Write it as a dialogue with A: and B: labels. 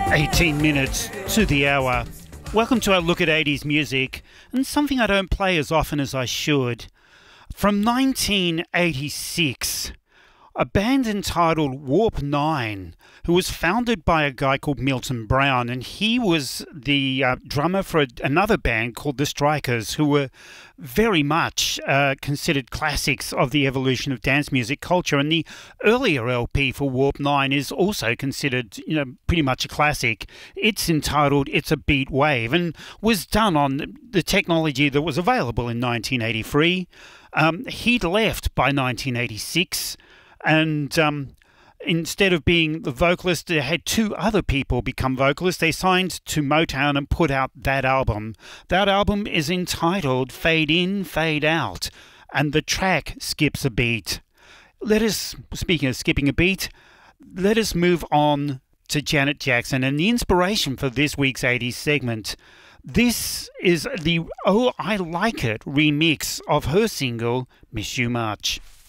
A: 18 minutes to the hour. Welcome to our look at 80s music, and something I don't play as often as I should. From 1986, a band entitled Warp 9, who was founded by a guy called Milton Brown, and he was the drummer for another band called The Strikers, who were very much considered classics of the evolution of dance music culture. And the earlier LP for Warp 9 is also considered, pretty much a classic. It's entitled It's a Beat Wave, and was done on the technology that was available in 1983. He'd left by 1986, and instead of being the vocalist, they had two other people become vocalists. They signed to Motown and put out that album. That album is entitled Fade In, Fade Out, and the track skips a beat. Speaking of skipping a beat, let us move on to Janet Jackson and the inspiration for this week's 80s segment. This is the Oh I Like It remix of her single Miss You Much.